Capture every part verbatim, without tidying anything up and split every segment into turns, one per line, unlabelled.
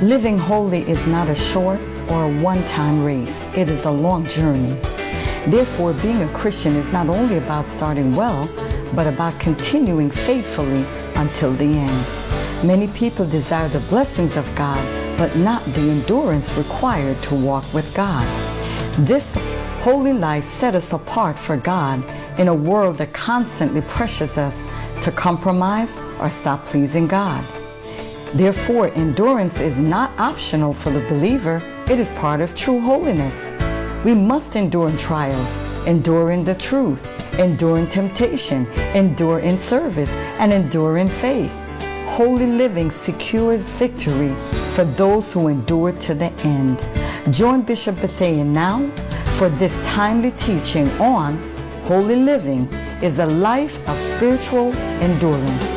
Living holy is not a short or a one-time race. It is a long journey. Therefore, being a Christian is not only about starting well, but about continuing faithfully until the end. Many people desire the blessings of God, but not the endurance required to walk with God. This holy life set us apart for God in a world that constantly pressures us to compromise or stop pleasing God. Therefore, endurance is not optional for the believer. It is part of true holiness. We must endure in trials, endure in the truth, endure in temptation, endure in service, and endure in faith. Holy living secures victory for those who endure to the end. Join Bishop Bethea now for this timely teaching on Holy Living is a Life of Spiritual Endurance.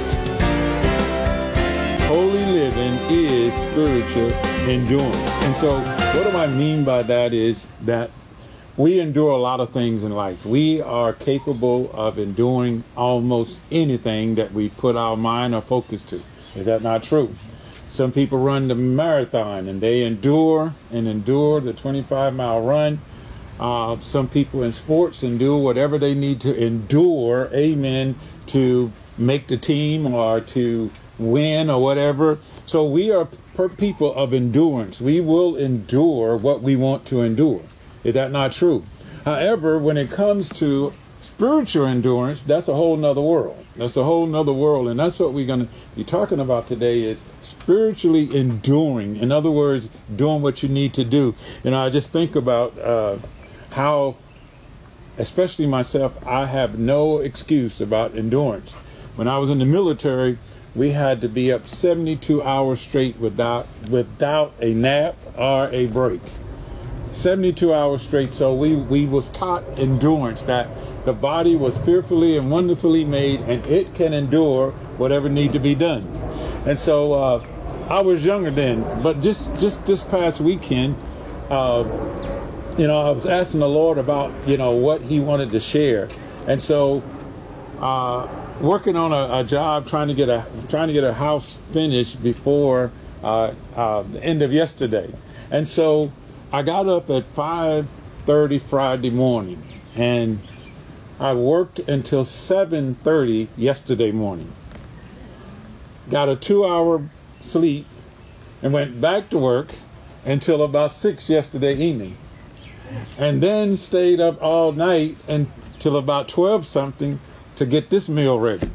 Holy living is spiritual endurance. And so what do I mean by that is that we endure a lot of things in life. We are capable of enduring almost anything that we put our mind or focus to. Is that not true? Some people run the marathon and they endure and endure the twenty-five mile run. Uh, some people in sports endure whatever they need to endure, amen, to make the team or to win or whatever. So we are per people of endurance. We will endure what we want to endure. Is that not true? However, when it comes to spiritual endurance, that's a whole nother world. That's a whole nother world. And that's what we're going to be talking about today is spiritually enduring. In other words, doing what you need to do. You know, I just think about uh, how, especially myself, I have no excuse about endurance. When I was in the military, we had to be up seventy-two hours straight without without a nap or a break. seventy-two hours straight. So we, we was taught endurance, that the body was fearfully and wonderfully made and it can endure whatever need to be done. And so uh, I was younger then, but just, just this past weekend, uh, you know, I was asking the Lord about, you know, what he wanted to share. And so uh, working on a, a job, trying to get a trying to get a house finished before uh, uh, the end of yesterday. And so I got up at five thirty Friday morning, and I worked until seven thirty yesterday morning. Got a two-hour sleep and went back to work until about six yesterday evening. And then stayed up all night until about twelve something to get this meal ready.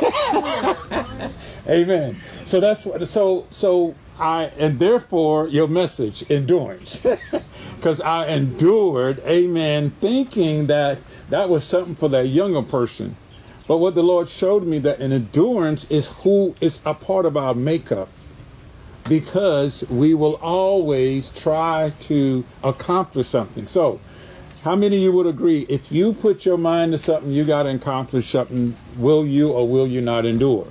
Amen. So that's what, so, so I, and therefore your message, endurance, because I endured, amen, thinking that that was something for that younger person. But what the Lord showed me, that an endurance is who is a part of our makeup, because we will always try to accomplish something. So how many of you would agree, if you put your mind to something, you got to accomplish something, will you or will you not endure?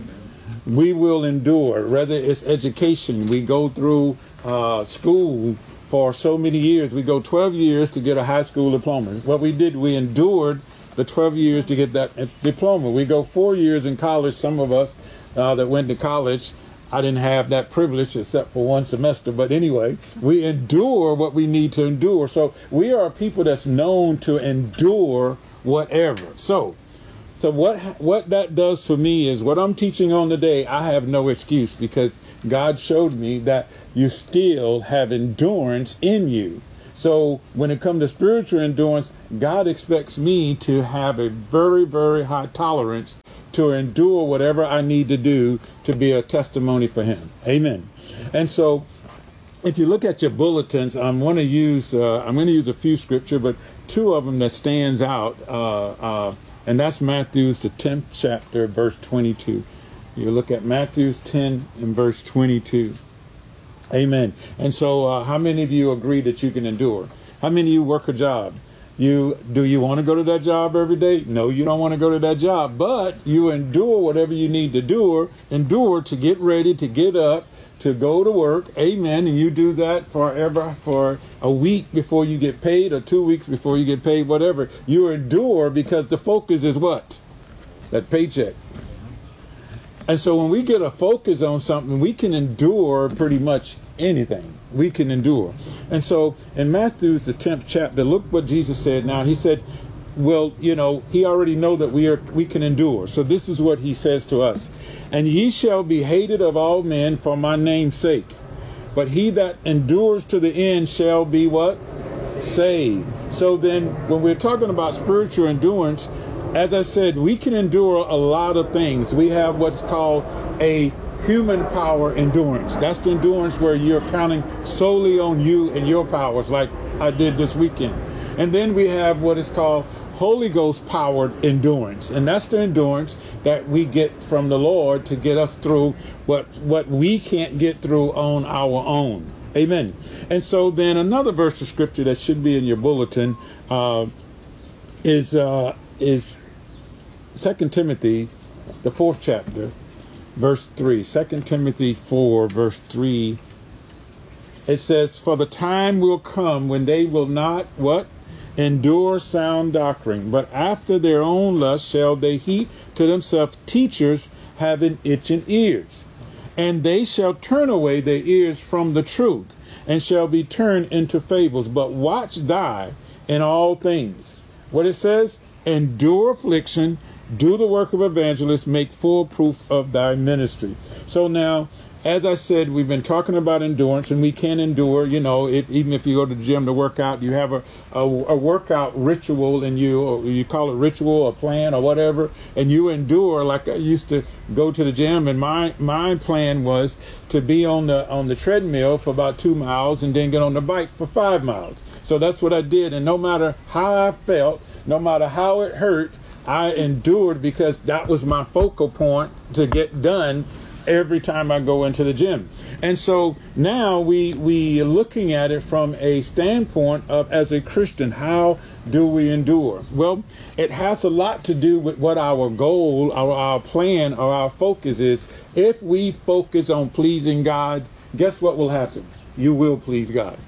We will endure, whether it's education. We go through uh, school for so many years. We go twelve years to get a high school diploma. What we did, we endured the twelve years to get that diploma. We go four years in college. Some of us uh, that went to college, I didn't have that privilege except for one semester. But anyway, we endure what we need to endure. So we are people that's known to endure whatever. So So what what that does for me is, what I'm teaching on today, I have no excuse, because God showed me that you still have endurance in you. So when it comes to spiritual endurance, God expects me to have a very, very high tolerance to endure whatever I need to do to be a testimony for him. Amen. And so if you look at your bulletins, I'm going to use uh, I'm going to use a few scripture, but two of them that stands out. Uh, uh, And that's Matthew's, the tenth chapter, verse twenty-two. You look at Matthew's ten and verse twenty-two. Amen. And so uh, how many of you agree that you can endure? How many of you work a job? You do you want to go to that job every day? No, you don't want to go to that job. But you endure whatever you need to do, endure to get ready, to get up, to go to work. Amen. And you do that forever, for a week before you get paid, or two weeks before you get paid, whatever. You endure because the focus is what? That paycheck. And so when we get a focus on something, we can endure pretty much anything. We can endure. And so in Matthew's, the tenth chapter, look what Jesus said now. He said, well, you know, he already know that we are we can endure. So this is what he says to us. And ye shall be hated of all men for my name's sake. But he that endures to the end shall be what? Saved. So then when we're talking about spiritual endurance, as I said, we can endure a lot of things. We have what's called a human power endurance. That's the endurance where you're counting solely on you and your powers, like I did this weekend. And then we have what is called Holy Ghost powered endurance. And that's the endurance that we get from the Lord to get us through what, what we can't get through on our own. Amen. And so then another verse of scripture that should be in your bulletin uh, is uh, is Second Timothy, the fourth chapter, verse three. Second Timothy four, verse three. It says, for the time will come when they will not, what? Endure sound doctrine, but after their own lust shall they heap to themselves teachers having itching ears. And they shall turn away their ears from the truth, and shall be turned into fables. But watch thy in all things. What it says, endure affliction, do the work of evangelist, make full proof of thy ministry. So now, as I said, we've been talking about endurance, and we can endure, you know, if, even if you go to the gym to work out, you have a, a, a workout ritual in you, or you call it ritual, a plan, or whatever, and you endure. Like I used to go to the gym, and my, my plan was to be on the, on the treadmill for about two miles and then get on the bike for five miles. So that's what I did. And no matter how I felt, no matter how it hurt, I endured, because that was my focal point to get done every time I go into the gym. And so now we we are looking at it from a standpoint of, as a Christian, how do we endure? Well, it has a lot to do with what our goal, our, our plan, or our focus is. If we focus on pleasing God, guess what will happen? You will please God.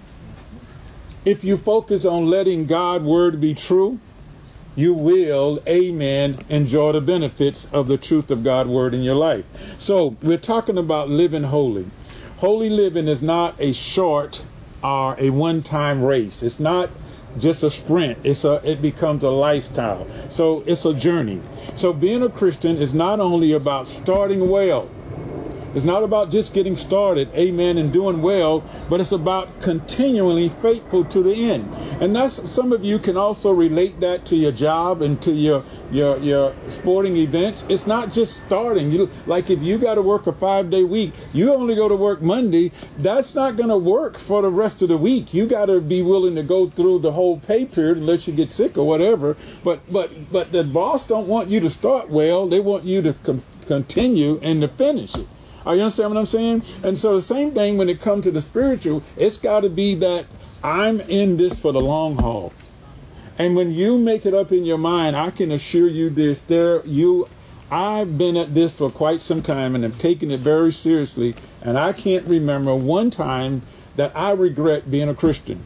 If you focus on letting God's word be true, you will, amen, enjoy the benefits of the truth of God's word in your life. So we're talking about living holy. Holy living is not a short or a one-time race. It's not just a sprint. It's a, it becomes a lifestyle. So it's a journey. So being a Christian is not only about starting well. It's not about just getting started, amen, and doing well, but it's about continually faithful to the end. And that's, some of you can also relate that to your job and to your your your sporting events. It's not just starting. You, like if you got to work a five-day week, you only go to work Monday. That's not going to work for the rest of the week. You got to be willing to go through the whole pay period unless you get sick or whatever. But but but the boss don't want you to start well. They want you to com- continue and to finish it. Are you understand what I'm saying? And so the same thing when it comes to the spiritual, it's got to be that I'm in this for the long haul. And when you make it up in your mind, I can assure you this, there you, I've been at this for quite some time and have taken it very seriously. And I can't remember one time that I regret being a Christian.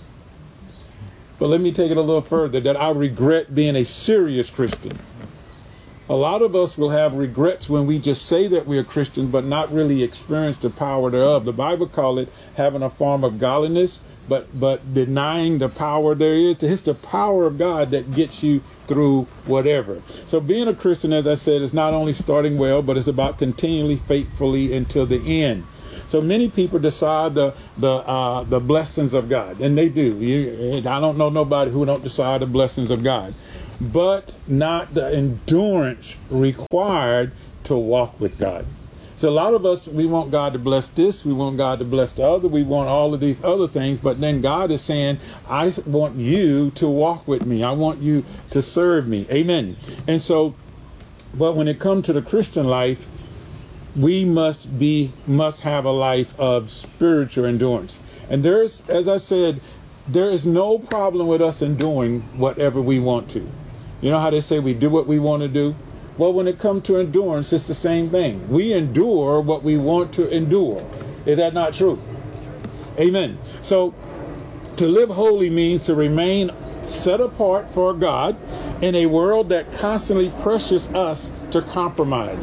But let me take it a little further, that I regret being a serious Christian. A lot of us will have regrets when we just say that we are Christians, but not really experience the power thereof. The Bible calls it having a form of godliness, but but denying the power there is. It's the power of God that gets you through whatever. So being a Christian, as I said, is not only starting well, but it's about continually faithfully until the end. So many people decide the the uh, the blessings of God, and they do. You, I don't know nobody who don't decide the blessings of God, but not the endurance required to walk with God. So a lot of us, we want God to bless this, we want God to bless the other, we want all of these other things, but then God is saying, I want you to walk with me. I want you to serve me. Amen. And so, but when it comes to the Christian life, we must be, must have a life of spiritual endurance. And there's, as I said, there is no problem with us in doing whatever we want to. You know how they say we do what we want to do? Well, when it comes to endurance, it's the same thing. We endure what we want to endure. Is that not true? Amen. So to live holy means to remain set apart for God in a world that constantly pressures us to compromise.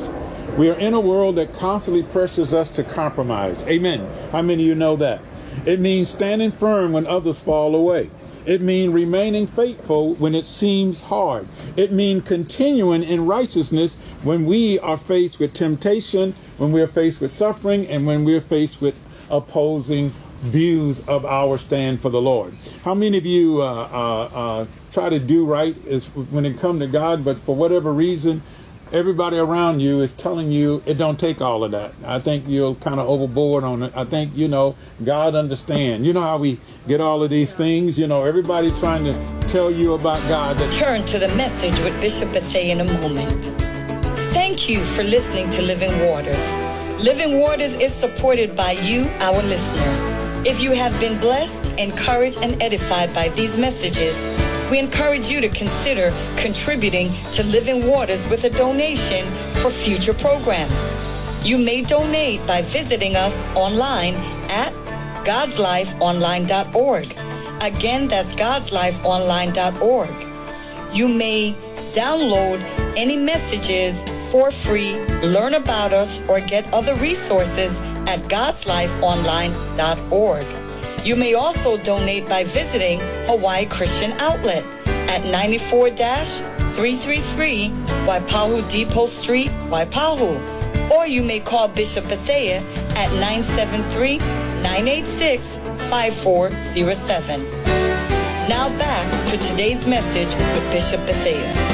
We are in a world that constantly pressures us to compromise. Amen. How many of you know that? It means standing firm when others fall away. It means remaining faithful when it seems hard. It means continuing in righteousness when we are faced with temptation, when we are faced with suffering, and when we are faced with opposing views of our stand for the Lord. How many of you uh, uh, uh, try to do right is when it comes to God, but for whatever reason, everybody around you is telling you it don't take all of that? I think you're kind of overboard on it. I think, you know, God understand. You know how we get all of these things? You know, everybody trying to tell you about God. That
Turn to the message with Bishop Bethea in a moment. Thank you for listening to Living Waters. Living Waters is supported by you, our listener. If you have been blessed, encouraged, and edified by these messages, we encourage you to consider contributing to Living Waters with a donation for future programs. You may donate by visiting us online at gods life online dot org. Again, that's gods life online dot org. You may download any messages for free, learn about us, or get other resources at gods life online dot org. You may also donate by visiting Hawaii Christian Outlet at ninety-four three thirty-three Waipahu Depot Street, Waipahu. Or you may call Bishop Bethea at nine seven three, nine eight six, five four zero seven. Now back to today's message with Bishop Bethea.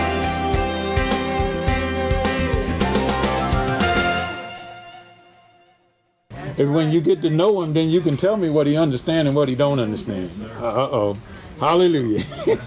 And when you get to know him, then you can tell me what he understands and what he don't understand. Uh-oh. Hallelujah.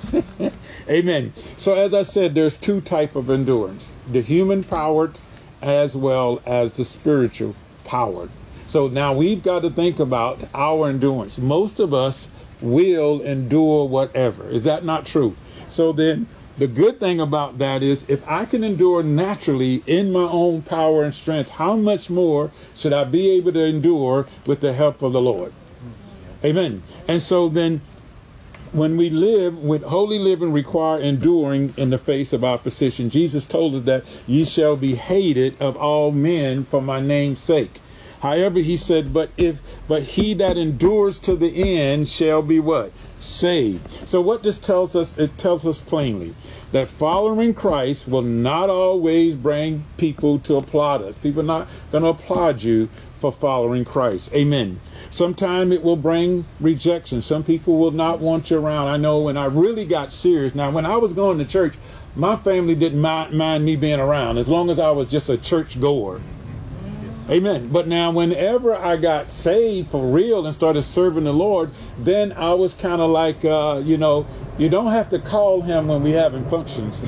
Amen. So as I said, there's two types of endurance. The human powered as well as the spiritual powered. So now we've got to think about our endurance. Most of us will endure whatever. Is that not true? So then the good thing about that is if I can endure naturally in my own power and strength, how much more should I be able to endure with the help of the Lord? Amen. And so then when we live with holy living require enduring in the face of opposition. Jesus told us that ye shall be hated of all men for my name's sake. However, he said, but if but he that endures to the end shall be what? Saved. So what this tells us, it tells us plainly that following Christ will not always bring people to applaud us. People are not going to applaud you for following Christ. Amen. Sometimes it will bring rejection. Some people will not want you around. I know when I really got serious, now when I was going to church, my family didn't mind, mind me being around as long as I was just a church goer. Amen. But now whenever I got saved for real and started serving the Lord, then I was kind of like, uh, you know, you don't have to call him when we having functions.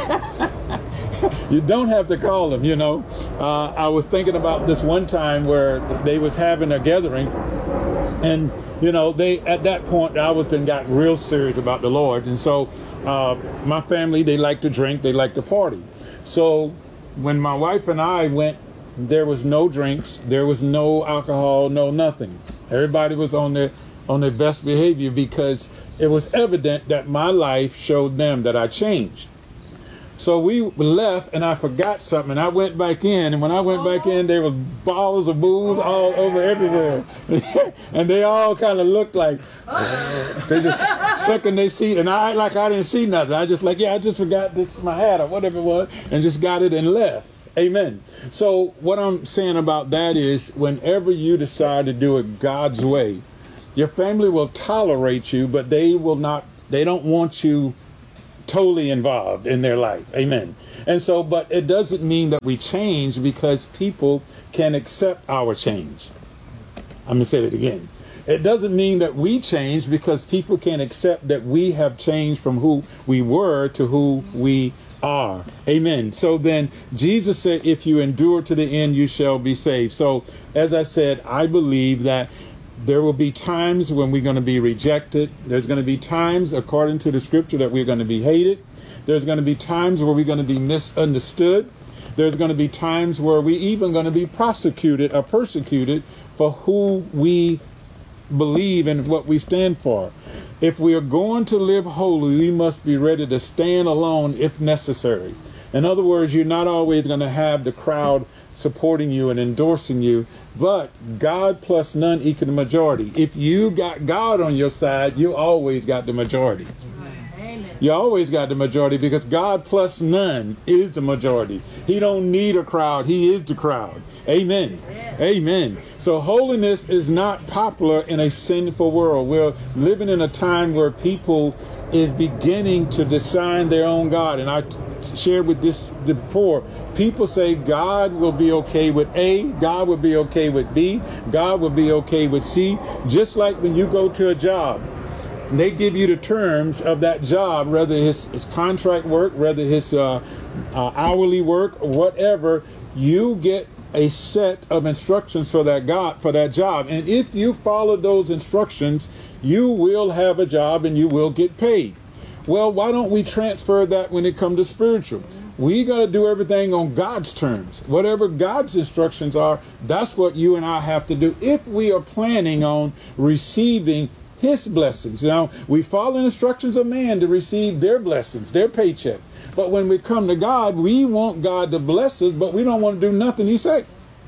You don't have to call him, you know. Uh, I was thinking about this one time where they was having a gathering, and, you know, they at that point I was then got real serious about the Lord. And so uh, my family, they like to drink, they like to party. So when my wife and I went, there was no drinks, there was no alcohol, no nothing. Everybody was on their on their best behavior because it was evident that my life showed them that I changed. So we left, and I forgot something, and I went back in, and when I went back in, there was bottles of booze all over everywhere. And they all kind of looked like they just sucking their seat, and I like I didn't see nothing. I just like, yeah, I just forgot this my hat or whatever it was, and just got it and left. Amen. So what I'm saying about that is whenever you decide to do it God's way, your family will tolerate you, but they will not, they don't want you totally involved in their life. Amen. And so, but it doesn't mean that we change because people can accept our change. I'm going to say that again. It doesn't mean that we change because people can accept that we have changed from who we were to who we are. Amen. So then Jesus said, if you endure to the end, you shall be saved. So as I said, I believe that there will be times when we're going to be rejected. There's going to be times, according to the scripture, that we're going to be hated. There's going to be times where we're going to be misunderstood. There's going to be times where we're even going to be prosecuted or persecuted for who we believe and what we stand for. If we are going to live holy, we must be ready to stand alone if necessary. In other words, you're not always going to have the crowd supporting you and endorsing you, but God plus none equal the majority. If you got God on your side, you always got the majority. You always got the majority because God plus none is the majority. He don't need a crowd. He is the crowd. Amen. Amen. Amen. So holiness is not popular in a sinful world. We're living in a time where people is beginning to design their own God. And I t- shared with this before. People say God will be okay with A, God will be okay with B, God will be okay with C. Just like when you go to a job, they give you the terms of that job, whether it's, it's contract work, whether it's uh, uh, hourly work, or whatever. You get a set of instructions for that God for that job, and if you follow those instructions, you will have a job and you will get paid. Well, why don't we transfer that when it comes to spiritual? We got to do everything on God's terms. Whatever God's instructions are, that's what you and I have to do if we are planning on receiving His blessings. Now, we follow instructions of man to receive their blessings, their paycheck. But when we come to God, we want God to bless us, but we don't want to do nothing He said.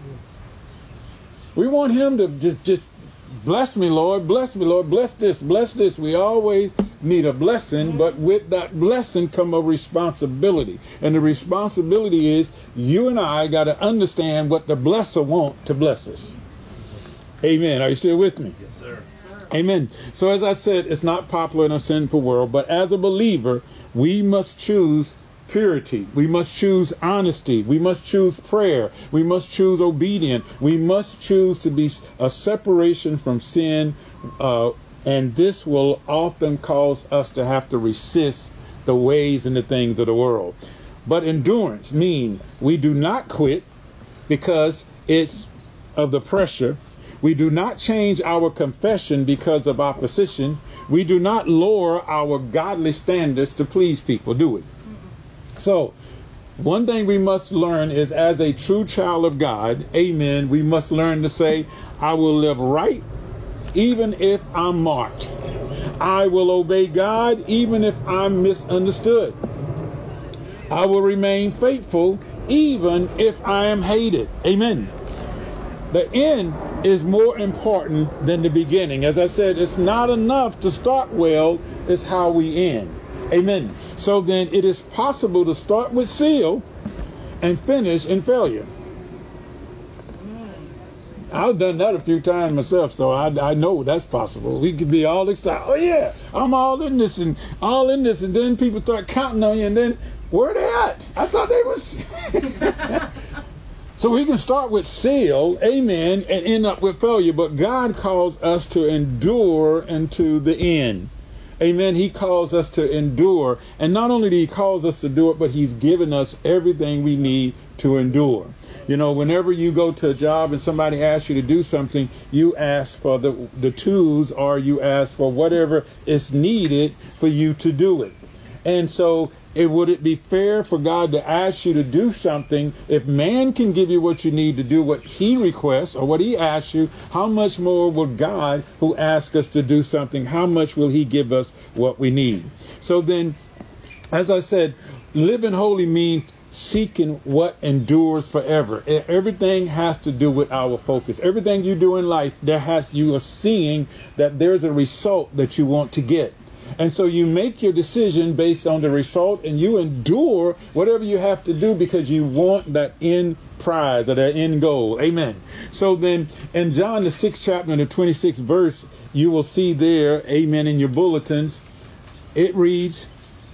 We want Him to just, just bless me, Lord, bless me, Lord, bless this, bless this. We always need a blessing, but with that blessing come a responsibility. And the responsibility is you and I got to understand what the blesser wants to bless us. Amen. Are you still with me?
Yes, sir.
Amen. So as I said, it's not popular in a sinful world, but as a believer, we must choose purity. We must choose honesty. We must choose prayer. We must choose obedience. We must choose to be a separation from sin. Uh, and this will often cause us to have to resist the ways and the things of the world. But endurance means we do not quit because it's of the pressure. We do not change our confession because of opposition. We do not lower our godly standards to please people, do we? So, one thing we must learn is as a true child of God, amen, we must learn to say, I will live right even if I'm marked. I will obey God even if I'm misunderstood. I will remain faithful even if I am hated. Amen. The end is more important than the beginning. As I said, it's not enough to start well, it's how we end. Amen. So then it is possible to start with zeal and finish in failure. I've done that a few times myself, so I, I know that's possible. We could be all excited. Oh yeah, I'm all in this and all in this, and then people start counting on you, and then where they at? I thought they was. So we can start with zeal, amen, and end up with failure. But God calls us to endure unto the end. Amen. He calls us to endure. And not only did He calls us to do it, but He's given us everything we need to endure. You know, whenever you go to a job and somebody asks you to do something, you ask for the, the tools, or you ask for whatever is needed for you to do it. And so it would it be fair for God to ask you to do something? If man can give you what you need to do what He requests or what He asks you, how much more will God, who asks us to do something, how much will He give us what we need? So then, as I said, living holy means seeking what endures forever. Everything has to do with our focus. Everything you do in life, there has you are seeing that there's a result that you want to get. And so you make your decision based on the result, and you endure whatever you have to do because you want that end prize or that end goal. Amen. So then in John, the sixth chapter and the twenty-sixth verse, you will see there, amen, in your bulletins, it reads,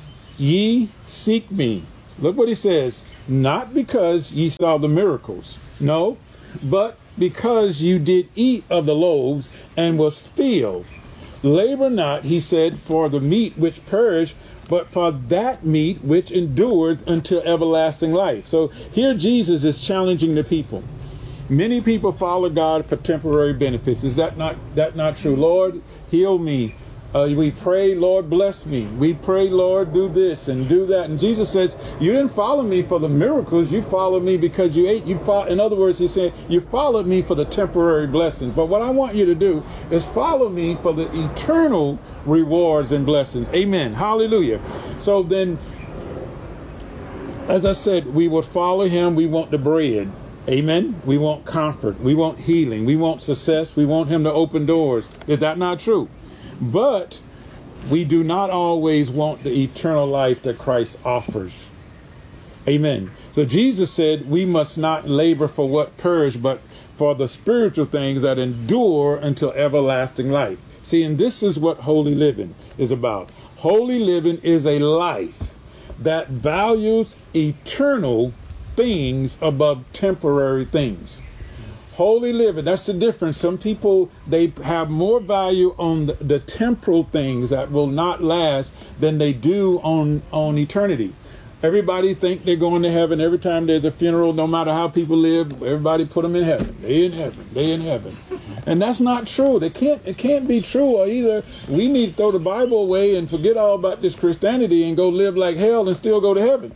ye seek me. Look what He says. Not because ye saw the miracles. No, but because you did eat of the loaves and was filled. Labor not, He said, for the meat which perish, but for that meat which endureth until everlasting life. So here Jesus is challenging the people. Many people follow God for temporary benefits. Is that not that not true? Lord, heal me. Uh, we pray, Lord, bless me. We pray, Lord, do this and do that. And Jesus says, you didn't follow me for the miracles. You followed me because you ate. You fought. In other words, He said, you followed me for the temporary blessings. But what I want you to do is follow me for the eternal rewards and blessings. Amen. Hallelujah. So then, as I said, we would follow Him. We want the bread. Amen. We want comfort. We want healing. We want success. We want him to open doors. Is that not true? But we do not always want the eternal life that Christ offers. Amen. So Jesus said we must not labor for what perish, but for the spiritual things that endure until everlasting life. See, and this is what holy living is about. Holy living is a life that values eternal things above temporary things. Holy living, that's the difference. Some people, they have more value on the, the temporal things that will not last than they do on, on eternity. Everybody think they're going to heaven every time there's a funeral, no matter how people live. Everybody put them in heaven. They in heaven. They in heaven. And that's not true. They can't, it can't be true. Or either we need to throw the Bible away and forget all about this Christianity and go live like hell and still go to heaven.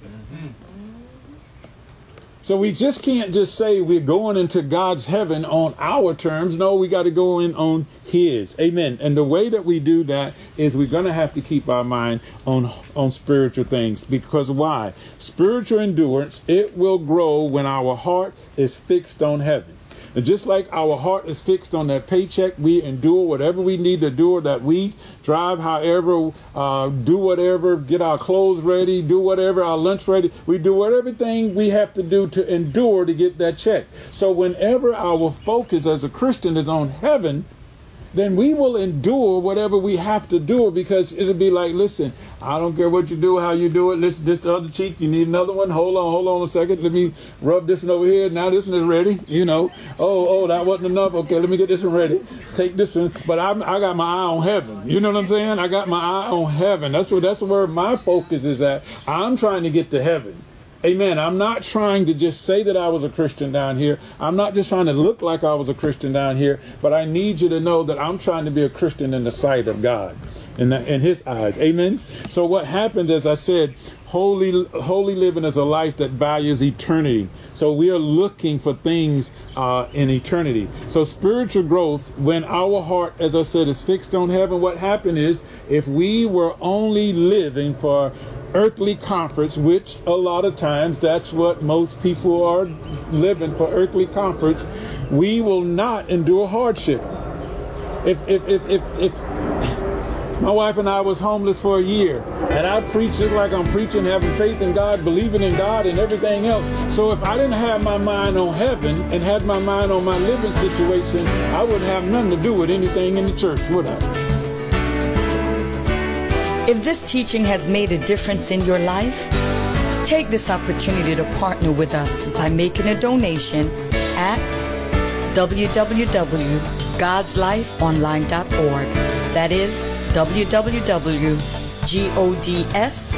So we just can't just say we're going into God's heaven on our terms. No, we got to go in on his. Amen. And the way that we do that is we're going to have to keep our mind on, on spiritual things. Because why? Spiritual endurance, it will grow when our heart is fixed on heaven. And just like our heart is fixed on that paycheck, we endure whatever we need to do that week, drive however, uh, do whatever, get our clothes ready, do whatever, our lunch ready. We do everything we have to do to endure to get that check. So whenever our focus as a Christian is on heaven, then we will endure whatever we have to do, because it'll be like, listen, I don't care what you do, how you do it. Listen, this other cheek, you need another one. Hold on, hold on a second. Let me rub this one over here. Now this one is ready. You know, oh, oh, that wasn't enough. Okay, let me get this one ready. Take this one. But I, I got my eye on heaven. You know what I'm saying? I got my eye on heaven. That's what, that's where my focus is at. I'm trying to get to heaven. Amen. I'm not trying to just say that I was a Christian down here. I'm not just trying to look like I was a Christian down here, but I need you to know that I'm trying to be a Christian in the sight of God, in, the, in his eyes. Amen. So what happens, as I said, holy, holy living is a life that values eternity. So we are looking for things uh, in eternity. So spiritual growth, when our heart, as I said, is fixed on heaven, what happened is, if we were only living for earthly comforts, which a lot of times that's what most people are living for, earthly comforts, we will not endure hardship. If if if if, if my wife and I was homeless for a year, and I preached it like I'm preaching, having faith in God, believing in God and everything else. So if I didn't have my mind on heaven and had my mind on my living situation, I wouldn't have nothing to do with anything in the church, would I?
If this teaching has made a difference in your life, take this opportunity to partner with us by making a donation at w w w dot gods life online dot org. That is w w w dot gods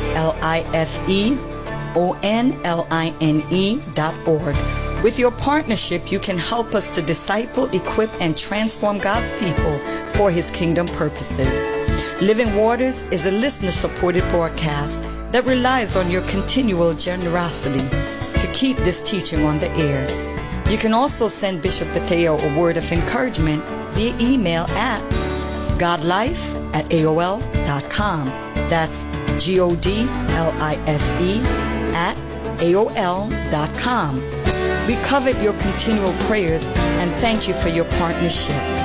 life online dot org. With your partnership, you can help us to disciple, equip, and transform God's people for his kingdom purposes. Living Waters is a listener-supported broadcast that relies on your continual generosity to keep this teaching on the air. You can also send Bishop Bethea a word of encouragement via email at godlife at A O L dot com. That's G O D L I F E at A O L dot com. We covet your continual prayers and thank you for your partnership.